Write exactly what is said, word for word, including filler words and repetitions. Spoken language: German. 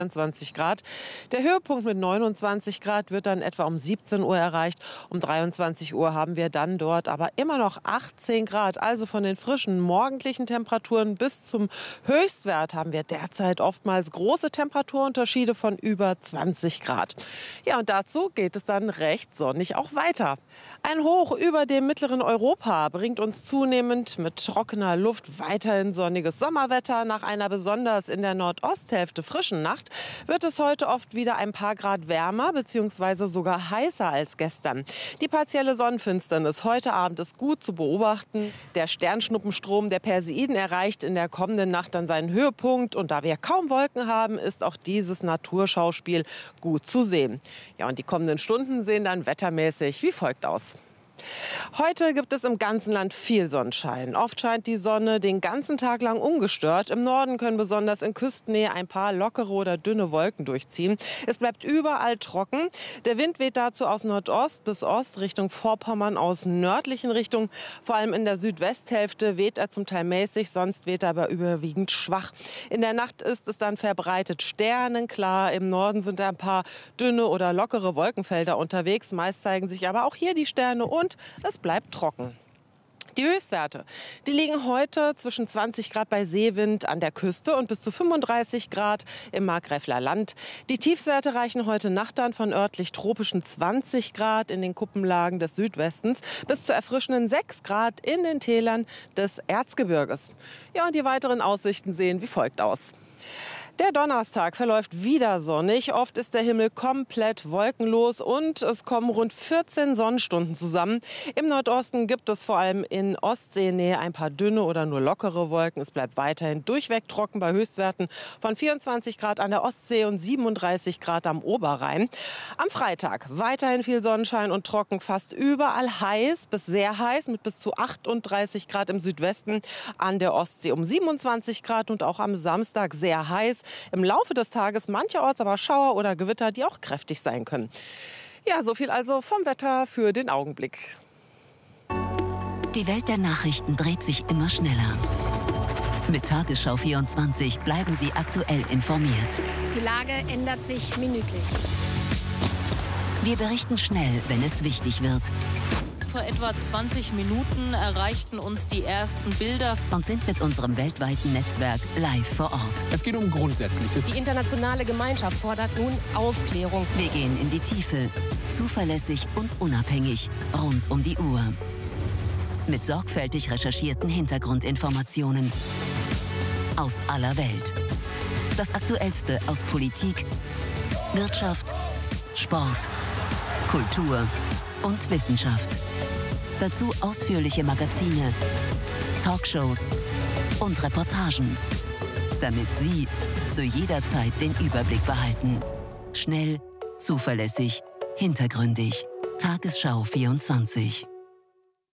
vierundzwanzig Grad. Der Höhepunkt mit neunundzwanzig Grad wird dann etwa um siebzehn Uhr erreicht. Um dreiundzwanzig Uhr haben wir dann dort aber immer noch achtzehn Grad. Also von den frischen morgendlichen Temperaturen bis zum Höchstwert haben wir derzeit oftmals große Temperaturunterschiede von über zwanzig Grad. Ja, und dazu geht es dann recht sonnig auch weiter. Ein Hoch über dem mittleren Europa bringt uns zunehmend mit trockener Luft weiterhin sonniges Sommerwetter. Nach einer besonders in der Nordosthälfte frischen Nacht wird es heute oft wieder ein paar Grad wärmer bzw. sogar heißer als gestern. Die partielle Sonnenfinsternis heute Abend ist gut zu beobachten. Der Sternschnuppenstrom der Perseiden erreicht in der kommenden Nacht dann seinen Höhepunkt. Und da wir kaum Wolken haben, ist auch dieses Naturschauspiel gut zu sehen. Ja, und die kommenden Stunden sehen dann wettermäßig wie folgt aus. Heute gibt es im ganzen Land viel Sonnenschein. Oft scheint die Sonne den ganzen Tag lang ungestört. Im Norden können besonders in Küstennähe ein paar lockere oder dünne Wolken durchziehen. Es bleibt überall trocken. Der Wind weht dazu aus Nordost bis Ost Richtung Vorpommern, aus nördlichen Richtungen. Vor allem in der Südwesthälfte weht er zum Teil mäßig, sonst weht er aber überwiegend schwach. In der Nacht ist es dann verbreitet sternenklar. Im Norden sind ein paar dünne oder lockere Wolkenfelder unterwegs. Meist zeigen sich aber auch hier die Sterne und es bleibt trocken. Die Höchstwerte, die liegen heute zwischen zwanzig Grad bei Seewind an der Küste und bis zu fünfunddreißig Grad im Markgräfler Land. Die Tiefstwerte reichen heute Nacht dann von örtlich tropischen zwanzig Grad in den Kuppenlagen des Südwestens bis zu erfrischenden sechs Grad in den Tälern des Erzgebirges. Ja, und die weiteren Aussichten sehen wie folgt aus. Der Donnerstag verläuft wieder sonnig. Oft ist der Himmel komplett wolkenlos und es kommen rund vierzehn Sonnenstunden zusammen. Im Nordosten gibt es vor allem in Ostseenähe ein paar dünne oder nur lockere Wolken. Es bleibt weiterhin durchweg trocken bei Höchstwerten von vierundzwanzig Grad an der Ostsee und siebenunddreißig Grad am Oberrhein. Am Freitag weiterhin viel Sonnenschein und trocken, fast überall heiß bis sehr heiß mit bis zu achtunddreißig Grad im Südwesten, an der Ostsee um siebenundzwanzig Grad und auch am Samstag sehr heiß. Im Laufe des Tages mancherorts aber Schauer oder Gewitter, die auch kräftig sein können. Ja, so viel also vom Wetter für den Augenblick. Die Welt der Nachrichten dreht sich immer schneller. Mit Tagesschau vierundzwanzig bleiben Sie aktuell informiert. Die Lage ändert sich minütlich. Wir berichten schnell, wenn es wichtig wird. Vor etwa zwanzig Minuten erreichten uns die ersten Bilder Und sind mit unserem weltweiten Netzwerk live vor Ort. Es geht um Grundsätzliches. Die internationale Gemeinschaft fordert nun Aufklärung. Wir gehen in die Tiefe, zuverlässig und unabhängig, rund um die Uhr. Mit sorgfältig recherchierten Hintergrundinformationen aus aller Welt. Das Aktuellste aus Politik, Wirtschaft, Sport, Kultur und Wissenschaft. Dazu ausführliche Magazine, Talkshows und Reportagen, damit Sie zu jeder Zeit den Überblick behalten. Schnell, zuverlässig, hintergründig. Tagesschau vierundzwanzig.